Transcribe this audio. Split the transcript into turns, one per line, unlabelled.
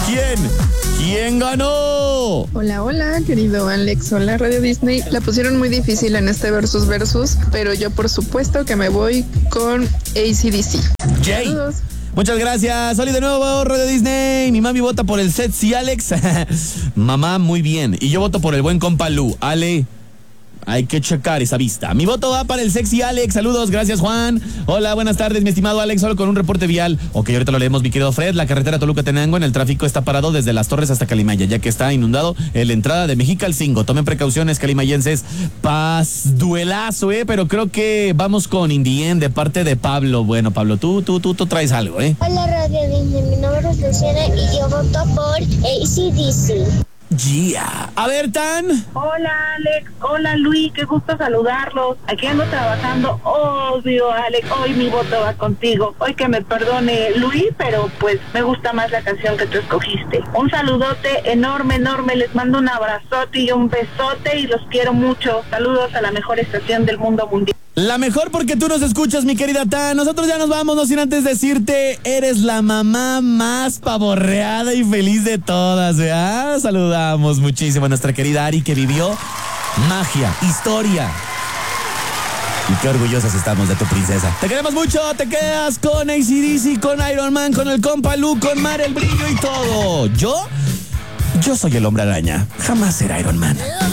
¿Quién ganó?
Hola, hola, querido Alex. Hola, Radio Disney. La pusieron muy difícil en este versus, pero yo por supuesto que me voy con AC/DC.
Jay.
Saludos.
Muchas gracias. Oli de nuevo, Radio Disney. Mi mami vota por el Sexy Alex. Mamá, muy bien. Y yo voto por el buen compa Lu. Ale, hay que checar esa vista. Mi voto va para el Sexy Alex. Saludos, gracias Juan. Hola, buenas tardes, mi estimado Alex. Solo con un reporte vial. Ok, ahorita lo leemos, mi querido Fred. La carretera Toluca-Tenango en el tráfico está parado desde Las Torres hasta Calimaya, ya que está inundado en la entrada de Mexicalcingo. Tomen precauciones, calimayenses. Paz, duelazo, pero creo que vamos con Indien de parte de Pablo. Bueno, Pablo, tú traes algo,
Hola, Radio Disney. Mi nombre es Luciana y yo voto por AC/DC.
Yeah. A ver, Tan.
Hola, Alex. Hola, Luis. Qué gusto saludarlos. Aquí ando trabajando. Obvio, Alex. Hoy mi voto va contigo. Hoy que me perdone Luis, pero pues me gusta más la canción que tú escogiste. Un saludote enorme. Les mando un abrazote y un besote y los quiero mucho. Saludos a la mejor estación del mundo mundial.
La mejor porque tú nos escuchas, mi querida Tan. Nosotros ya nos vamos, no sin antes decirte, eres la mamá más pavorreada y feliz de todas, ¿verdad? Saludamos muchísimo a nuestra querida Ari, que vivió magia, historia. Y qué orgullosas estamos de tu princesa. Te queremos mucho, te quedas con AC/DC, con Iron Man, con el compa Lu, con Mar el Brillo y todo. Yo soy el Hombre Araña, jamás será Iron Man.